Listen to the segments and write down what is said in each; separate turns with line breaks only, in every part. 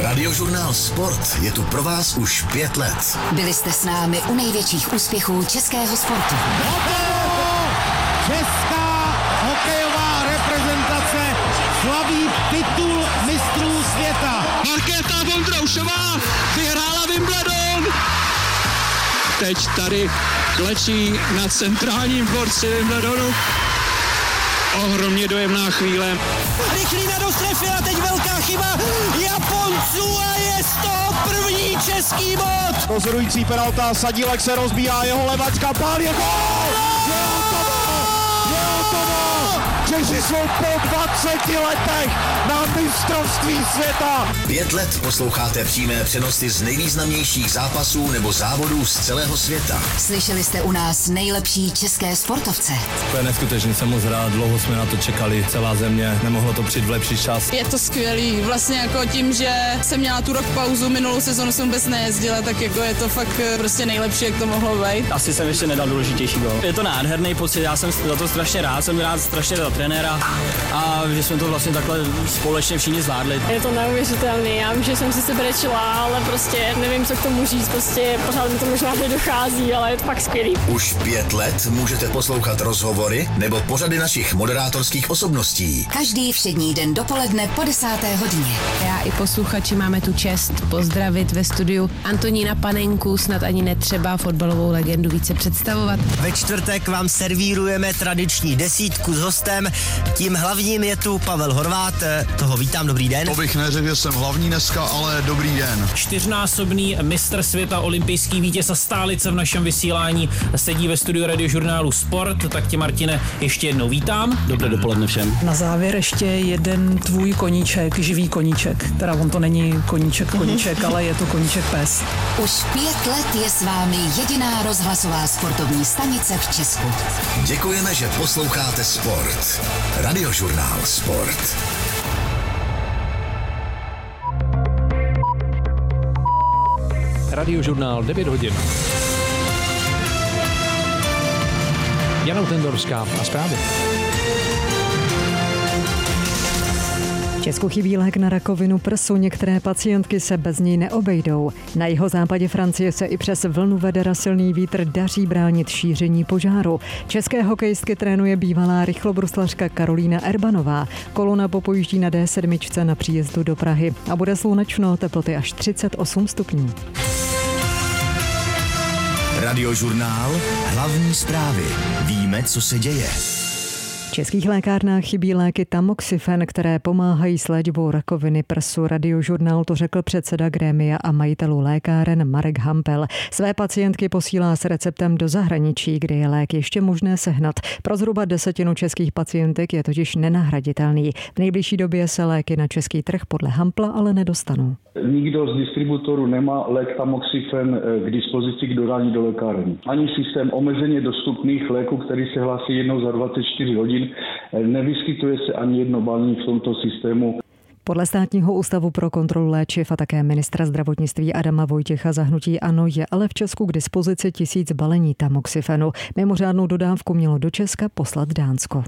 Radiožurnál Sport je tu pro vás už 5 let.
Byli jste s námi u největších úspěchů českého sportu.
Česká hokejová reprezentace slaví titul mistrů světa.
Markéta Vondroušová vyhrála Wimbledon. Teď tady klečí na centrálním dvorci Wimbledonu. Ohromně dojemná chvíle.
Rychlý na dostrefy a teď velká chyba Japonců a je z toho první český bod. Rozhodující penalta, Sadílek se rozbíhá, jeho levačka, pál, je gól! Je hotovo! Češi jsou po 20 letech na mistrovství světa.
5 let posloucháte přímé přenosy z nejvýznamnějších zápasů nebo závodů z celého světa.
Slyšeli jste u nás nejlepší české sportovce.
To je neskutečný, jsem moc rád, dlouho jsme na to čekali, celá země, nemohlo to přijít v lepší čas.
Je to skvělý, vlastně jako tím, že jsem měla tu rok pauzu, minulou sezonu jsem vůbec nejezdila, tak jako je to fakt prostě nejlepší, jak to mohlo být.
Asi jsem ještě nedal důležitější gol. Je to nádherný pocit, já jsem za to strašně rád, jsem rád strašně za trenéra a že jsme to vlastně takhle společně všichni zvládli.
Je to neuvěřitelný, já vím, že jsem si sebrečila, ale prostě nevím, co k tomu říct, prostě pořád mi to možná nedochází, ale je to fakt skvělý.
Už 5 let můžete poslouchat rozhovory nebo pořady našich moderátorských osobností.
Každý všední den dopoledne po 10. hodině.
Já i posluchači máme tu čest pozdravit ve studiu Antonína Panenku, snad ani netřeba fotbalovou legendu více představovat.
Ve čtvrtek vám servírujeme tradiční desítku s hostem. Tím hlavním je tu Pavel Horvát, toho vítám, dobrý den.
To bych neřekl, že jsem hlavní dneska, ale dobrý den.
4násobný mistr světa, olympijský vítěz a stálice v našem vysílání sedí ve studiu Radiožurnálu Sport, tak tě, Martine, ještě jednou vítám.
Dobré dopoledne všem.
Na závěr ještě jeden tvůj koníček, živý koníček, teda on to není koníček, ale je to koníček pes.
Už 5 let je s vámi jediná rozhlasová sportovní stanice v Česku.
Děkujeme, že posloucháte Sport. Radiožurnál Sport.
Radiožurnál 9 hodin. Jana Tendorská a zprávy.
V Česku chybí lék na rakovinu prsu, některé pacientky se bez něj neobejdou. Na jihozápadě Francie se i přes vlnu vedera silný vítr daří bránit šíření požáru. České hokejistky trénuje bývalá rychlobruslařka Karolína Erbanová. Kolona popojíždí na D7 na příjezdu do Prahy a bude slunečno, teploty až 38 stupňů.
Radiožurnál, hlavní zprávy. Víme, co se děje.
V českých lékárnách chybí léky tamoxifen, které pomáhají s léčbou rakoviny prsu. Radiožurnál to řekl předseda grémia a majitelů lékáren Marek Hampel. Své pacientky posílá s receptem do zahraničí, kde je lék ještě možné sehnat. Pro zhruba 10% českých pacientek je totiž nenahraditelný. V nejbližší době se léky na český trh podle Hampla ale nedostanou.
Nikdo z distributorů nemá lék tamoxifen k dispozici k dodání do lékáren. Ani systém omezeně dostupných léků, který se hlásí jednou za 24 hodin, nevyskytuje se ani jedno balení v tomto systému.
Podle Státního ústavu pro kontrolu léčiv a také ministra zdravotnictví Adama Vojtěcha za hnutí ANO je ale v Česku k dispozici 1000 balení tamoxifenu. Mimořádnou dodávku mělo do Česka poslat Dánsko.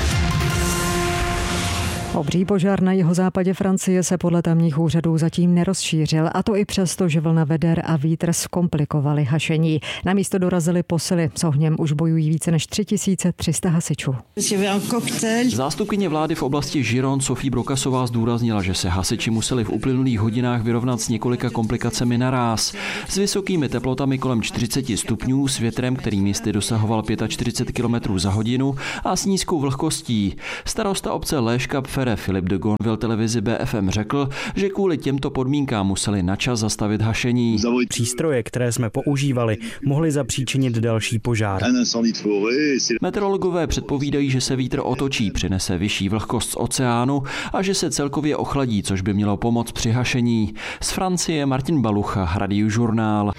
Obří požár na jihozápadě Francie se podle tamních úřadů zatím nerozšířil, a to i přesto, že vlna veder a vítr zkomplikovaly hašení. Na místo dorazily posily, s ohněm už bojují více než 3300 hasičů.
Zástupkyně vlády v oblasti Giron Sophie Brokasová zdůraznila, že se hasiči museli v uplynulých hodinách vyrovnat s několika komplikacemi naráz. S vysokými teplotami kolem 40 stupňů, s větrem, který místy dosahoval 45 km za hodinu a s nízkou vlhkostí. Starosta obce Léška Filip de Gonville televizi BFM řekl, že kvůli těmto podmínkám museli načas zastavit hašení.
Přístroje, které jsme používali, mohly zapříčinit další požár.
Meteorologové předpovídají, že se vítr otočí, přinese vyšší vlhkost z oceánu a že se celkově ochladí, což by mělo pomoct při hašení. Z Francie Martin Balucha, Radiožurnál.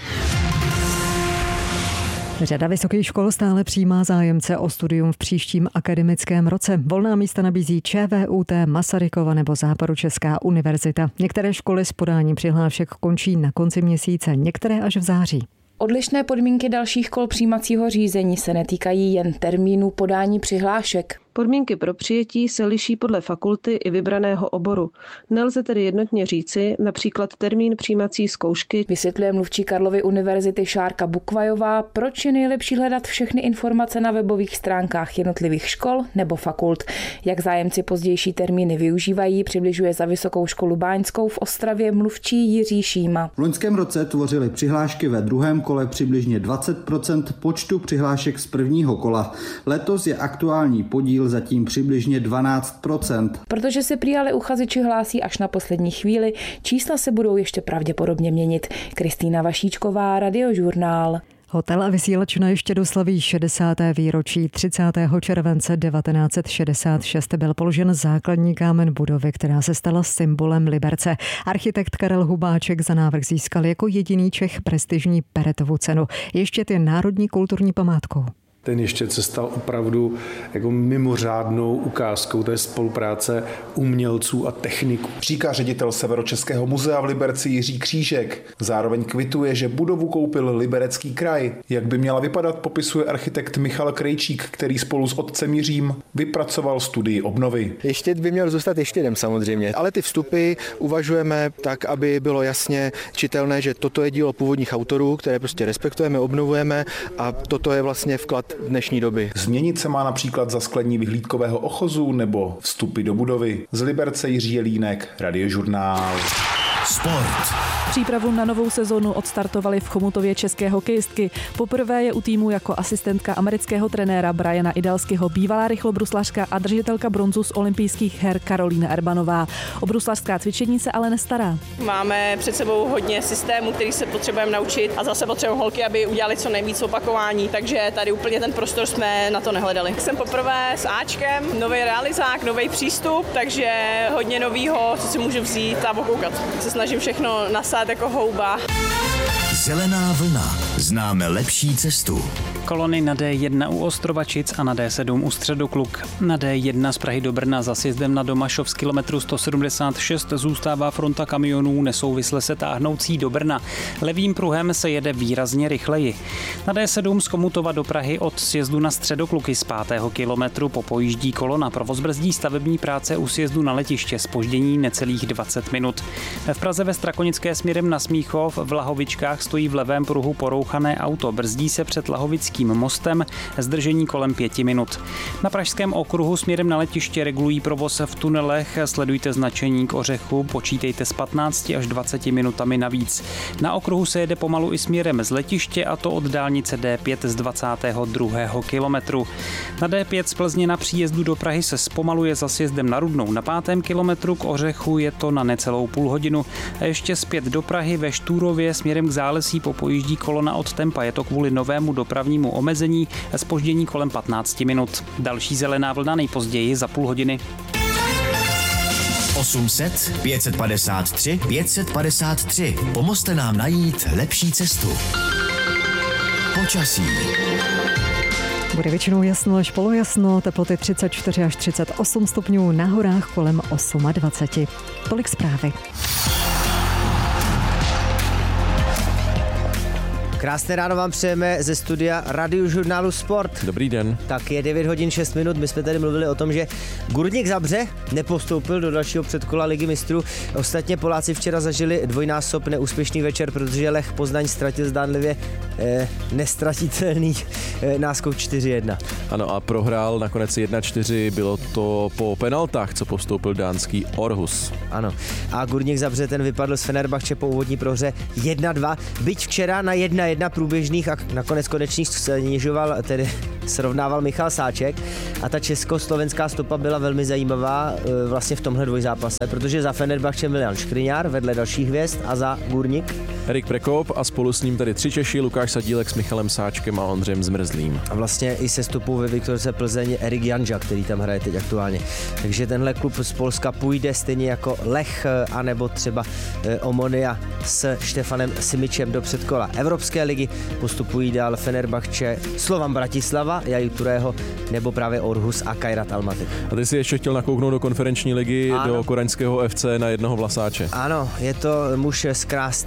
Řada vysokých škol stále přijímá zájemce o studium v příštím akademickém roce. Volná místa nabízí ČVUT, Masarykova nebo Západočeská univerzita. Některé školy s podáním přihlášek končí na konci měsíce, některé až v září.
Odlišné podmínky dalších kol přijímacího řízení se netýkají jen termínu podání přihlášek. Podmínky pro přijetí se liší podle fakulty i vybraného oboru. Nelze tedy jednotně říci například termín přijímací zkoušky.
Vysvětluje mluvčí Karlovy univerzity Šárka Bukvajová, proč je nejlepší hledat všechny informace na webových stránkách jednotlivých škol nebo fakult. Jak zájemci pozdější termíny využívají, přibližuje za Vysokou školu báňskou v Ostravě mluvčí Jiří Šíma.
V loňském roce tvořily přihlášky ve druhém kole přibližně 20% počtu přihlášek z prvního kola. Letos je aktuální podíl zatím přibližně 12%.
Protože se prý ale uchazeči hlásí až na poslední chvíli, čísla se budou ještě pravděpodobně měnit. Kristýna Vašíčková, Radiožurnál.
Hotel a vysílačna ještě doslaví 60. výročí. 30. července 1966 byl položen základní kámen budovy, která se stala symbolem Liberce. Architekt Karel Hubáček za návrh získal jako jediný Čech prestižní Peretovu cenu. Ještě je národní kulturní památkou.
Ten Ještěd se stal opravdu jako mimořádnou ukázkou té spolupráce umělců a techniků.
Říká ředitel Severočeského muzea v Liberci Jiří Křížek. Zároveň kvituje, že budovu koupil Liberecký kraj. Jak by měla vypadat, popisuje architekt Michal Krejčík, který spolu s otcem Jiřím vypracoval studii obnovy.
Ještěd by měl zůstat ještědem samozřejmě, ale ty vstupy uvažujeme tak, aby bylo jasně čitelné, že toto je dílo původních autorů, které prostě respektujeme, obnovujeme a toto je vlastně vklad dnešní doby.
Změnit se má například zasklení vyhlídkového ochozu nebo vstupy do budovy. Z Liberce Jiří Jelínek, Radiožurnál.
Sport.
Přípravu na novou sezónu odstartovali v Chomutově české hokejistky. Poprvé je u týmu jako asistentka amerického trenéra Briana Idalskyho bývalá rychlobruslařka a držitelka bronzu z olympijských her Karolína Erbanová. O bruslařská cvičení se ale nestará.
Máme před sebou hodně systémů, který se potřebujeme naučit a zase potřebujeme holky, aby udělali co nejvíc opakování, takže tady úplně ten prostor jsme na to nehledali. Jsem poprvé s Ačkem, nový realizák, nový přístup, takže hodně novýho, co si můžu vzít a okoukat. Se snažím všechno nasát jako houba.
Zelená vlna. Známe lepší cestu.
Kolony na D1 u Ostrovačic a na D7 u Středokluk. Na D1 z Prahy do Brna za sjezdem na Domašov z kilometru 176 zůstává fronta kamionů nesouvisle se táhnoucí do Brna. Levým pruhem se jede výrazně rychleji. Na D7 z Chomutova do Prahy od sjezdu na Středokluky z 5. kilometru popojíždí kolona. Provoz brzdí stavební práce u sjezdu na letiště, zpoždění necelých 20 minut. V Praze ve Strakonické směrem na Smíchov v Lahovičkách stojí v levém pruhu porouchané auto. Brzdí se před Lahovickým mostem, zdržení kolem 5 minut. Na Pražském okruhu směrem na letiště regulují provoz v tunelech, sledujte značení k Ořechu, počítejte s 15 až 20 minutami navíc. Na okruhu se jede pomalu i směrem z letiště, a to od dálnice D5 z 22. kilometru. Na D5 z Plzně na příjezdu do Prahy se zpomaluje za sjezdem na Rudnou. Na 5. kilometru k Ořechu je to na necelou půl hodinu. A ještě zpět do Prahy ve Štúrově směrem k Zálesí popojíždí kolona od Tempa. Je to kvůli novému dopravnímu omezení, zpoždění kolem 15 minut. Další zelená vlna nejpozději za půl hodiny.
800 553 553. Pomozte nám najít lepší cestu. Počasí.
Bude většinou jasno až polojasno, teploty 34 až 38 stupňů, na horách kolem 28. Tolik zprávy.
Krásné ráno vám přejeme ze studia Radiožurnálu Sport.
Dobrý den.
Tak je 9 hodin 6 minut, my jsme tady mluvili o tom, že Gurník Zabrze nepostoupil do dalšího předkola Ligy mistrů. Ostatně Poláci včera zažili dvojnásob neúspěšný večer, protože Lech Poznaň ztratil zdánlivě nestratitelný náskok 4-1.
Ano, a prohrál nakonec 1-4, bylo to po penaltách, co postoupil dánský Aarhus.
Ano, a Gurník Zabrze ten vypadl z Fenerbahče po úvodní prohře 1-2, byť včera na 1-1 průběžných a nakonec konečných srovnával Michal Sáček a ta československá stopa byla velmi zajímavá vlastně v tomhle dvojzápase, protože za Fenerbahčem byl Jan Škriňár vedle dalších hvězd a za Gurník
Erik Prekop a spolu s ním tedy 3 Češi, Lukáš Sadílek s Michalem Sáčkem a Ondřejem Zmrzlým.
A vlastně i se stopou ve Viktorce Plzeň Erik Janža, který tam hraje teď aktuálně. Takže tenhle klub z Polska půjde stejně jako Lech anebo třeba Omonia s Štefanem Simičem do předkola Evropské ligy. Postupují dál Fenerbahče, Slovan Bratislava, Jaju Turého nebo právě Aarhus a Kairat Almaty.
A ty jsi ještě chtěl nakouknout do konferenční ligy, ano, do kodaňského FC na jednoho vlasáče.
Ano, je to muž s krásnými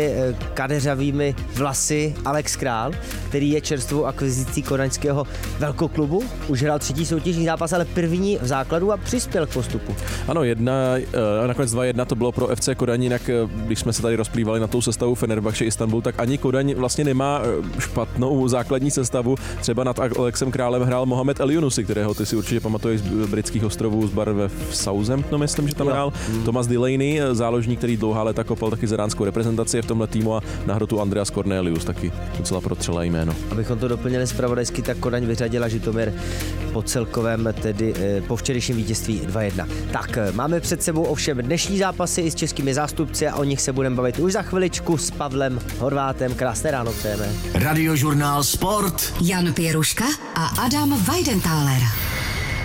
těmi kadeřavými vlasy Alex Král, který je čerstvou akvizicí kodaňského velkoklubu. Už hrál 3. soutěžní zápas, ale první v základu a přispěl k postupu.
Ano, nakonec 2-1 to bylo pro FC Kodaň, jinak když jsme se tady rozplývali na tou sestavu Fenerbahce Istanbul, tak ani Kodaň vlastně nemá špatnou základní sestavu. Třeba nad Alexem Králem hrál Mohamed El Younusi, kterého ty si určitě pamatuješ z britských ostrovů z barve v Southamptonu, myslím, že tam hrál. Thomas Delaney, záložník, který dlouhá léta kopal taky za dánskou reprezentaci v tomhle týmu, a na hrotu Andreas Cornelius, taky docela protřelé jméno. Abychom to doplnili zpravodajsky, tak Kodaň vyřadila Žitoměr po celkovém, tedy po včerejším vítězství 2-1. Tak, máme před sebou ovšem dnešní zápasy i s českými zástupci a o nich se budeme bavit už za chviličku s Pavlem Horvátem. Krásné ráno přejeme.
Radiožurnál Sport.
Jan Pěruška a Adam Weidenthaler.